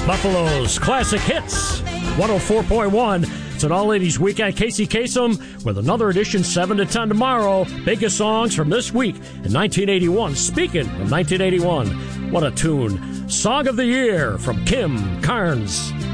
Buffalo's Classic Hits, 104.1. It's an all-ladies weekend. Casey Kasem with another edition, 7 to 10 tomorrow. Biggest songs from this week in 1981. Speaking of 1981, what a tune. Song of the Year from Kim Carnes.